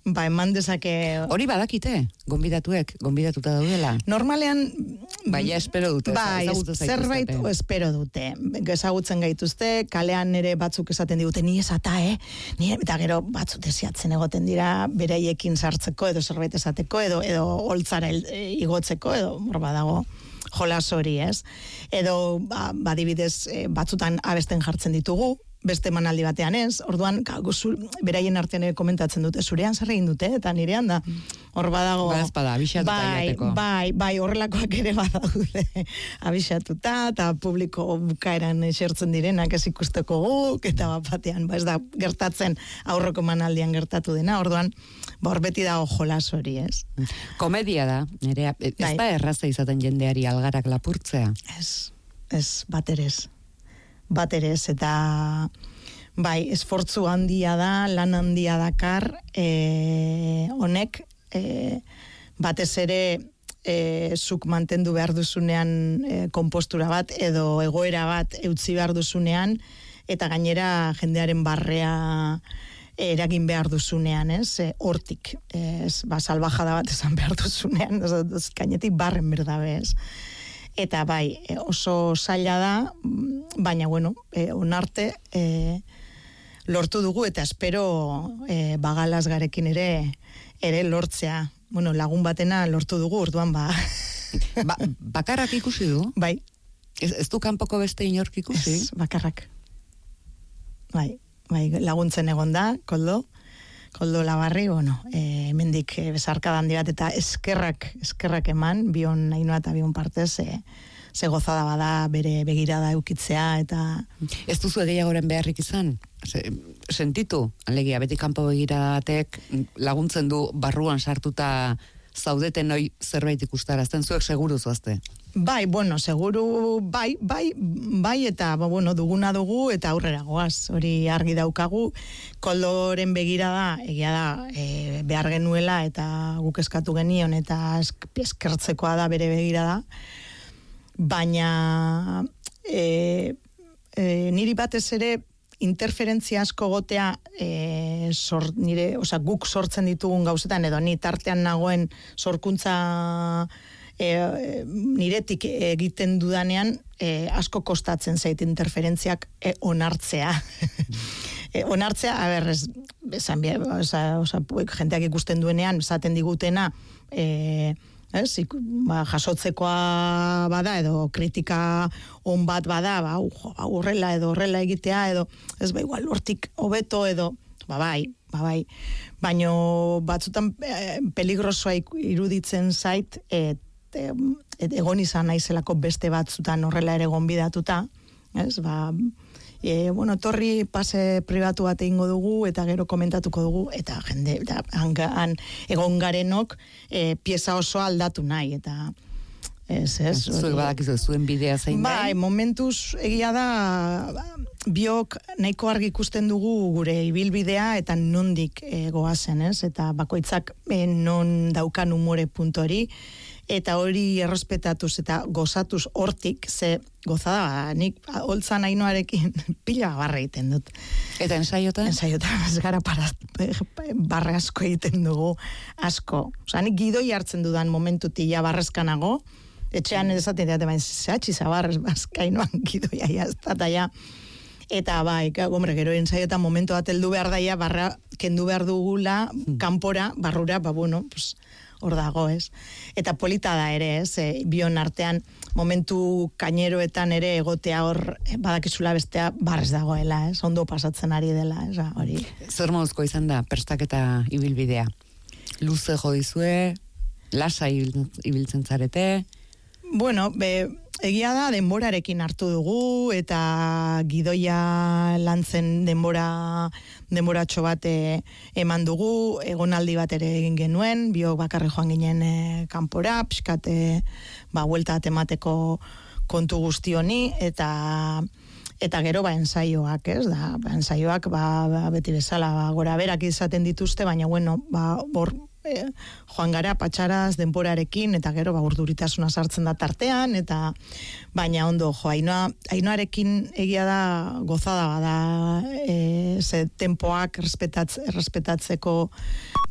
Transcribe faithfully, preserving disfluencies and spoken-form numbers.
ba, eman dezake... Hori badakite, gonbidatuek, gonbidatuta daudela. Normalean... Baina espero dute. Bai, zerbait espero dute. Ezagutzen gaituzte, kalean ere batzuk esaten digute, ni esata, eh? Ni, eta gero batzuk desiatzen egoten dira, bereiekin sartzeko, edo zerbait esateko, edo edo holtzara igotzeko, edo morba dago jolas hori, ez? Edo, ba, badibidez, batzutan abesten jartzen ditugu, beste manaldi batean ez, orduan, beraien artean ere komentatzen dute, zurean zer egin dute, eta nirean da, hor badago... Ba, ezpada, abixatuta irateko. Bai, bai, horrelakoak ere badaude, abixatuta, eta publiko bukaeran esertzen direnak ez ikusteko guk, eta bat batean, ba, ez da, gertatzen aurreko manaldian gertatu dena, orduan, ba, hor beti dago jolas hori, ez? Komedia da, nire, ez bai. Da erraza izaten jendeari algarak lapurtzea? Ez, ez, bat ere ez. Bat ere ez, eta bai, esfortzu handia da, lan handia dakar, e, honek, e, batez ere, e, zuk mantendu behar duzunean e, kompostura bat, edo egoera bat eutzi behar duzunean, eta gainera jendearen barrea eragin behar duzunean, ez, e, hortik, ez, ba, salbajada bat esan behar duzunean, ez, ez, gainetik barren berdabe, ez. Eta bai, oso zaila da, baina, bueno, eh, onarte eh, lortu dugu, eta espero eh, bagalaz garekin ere, ere lortzea. Bueno, lagun batena lortu dugu, orduan ba. ba bakarrak ikusi du? Bai. Ez, ez du kanpoko beste inork ikusi? Ez, bakarrak. Bai, bai, laguntzen egon da, koldo. Koldo Labarri, bueno, eh, mendik eh, bezarka handi bat, eta eskerrak, eskerrak eman, bion Ainhoa eta bion partez, eh, ze gozada bada bere begirada eukitzea, eta... Ez duzu gehiagoren beharrik izan? Se, sentitu, alegia, beti kanpo begiratek laguntzen du barruan sartuta zaudeten hoi zerbait ikustarazten, zuek seguru zuazte? Bai, bueno, seguru, bai, bai, bai, eta, ba, bueno, duguna dugu, eta aurrera goaz, hori argi daukagu, Koldoren begirada, egia da, e, behar genuela, eta guk eskatu genion, eta eskertzekoa da bere begirada, baina e, e, niri batez ere, interferentzia asko gotea e, sor, nire, oza, guk sortzen ditugun gauzetan, edo ni tartean nagoen sorkuntza e, niretik egiten dudanean e, asko kostatzen zait interferentziak e, onartzea. e, onartzea, a ber, ez, esan, oza, oza, jenteak ikusten duenean, esaten digutena, e, ez, ik, ba, jasotzekoa bada, edo kritika on bat bada, ba, horrela edo horrela egitea, edo, ez ba, igual, hortik hobeto edo, ba, bai, ba, bai, baino batzutan e, peligrosoa iruditzen zait, et, et, et egon izan naizelako beste batzutan horrela ere gonbidatuta, ez, ba, E, bueno, torri pase pribatu bat egingo dugu, eta gero komentatuko dugu, eta jende, eta han egon garenok e, pieza oso aldatu nahi, eta ez, ez. Zuek badakizu, zuen bidea zein da? Bai, momentuz egia da, biok nahiko argi ikusten dugu gure ibilbidea, eta nondik e, goazen, ez? Eta bakoitzak e, non daukan umore puntori, eta hori errespetatuz eta gozatuz hortik, ze gozada, nik holtzan Ainhoarekin pila barra egiten dut. Eta ensaiotan? Ensaiotan, ez gara para, barra asko egiten dugu, asko. Osa, nik gidoi hartzen dudan momentutik ja barrezkanago, etxean esaten dira, baina zehatzi zabarrez, bazkainoan gidoia jazta, eta ja, eta bai, hombre, gero ensaiotan momentu bat heldu behar daia, barra kendu behar dugula, kanpora, barrura, ba, bueno, pues, hor dago, ez? Eta polita da ere, ez? E, bion artean momentu kaineroetan ere egotea hor badakizula bestea barrez dagoela, ez? Ondo pasatzen ari dela, ez? Hori. Zer moduzko izan da prestaketa ibilbidea? Luze jo dizue, lasa ibiltzen zarete? Bueno, be, egia da denborarekin hartu dugu, eta gidoia lantzen denbora denboratxo bat e, eman dugu, egonaldi bat ere egin genuen, bio bakarri joan ginen e, kanpora, pixkat e, ba, huelta temateko kontu guzti honi, eta eta gero ba ensaioak, ez da, ba, ensaioak ba, ba, beti bezala ba, gora berak izaten dituzte, baina bueno, ba, bor, E, joan gara patxaraz denborarekin, eta gero ba, urduritasuna sartzen da tartean, eta baina ondo jo, Ainhoa, Ainhoarekin egia da gozada bada, e, ze tempoak respetatzeko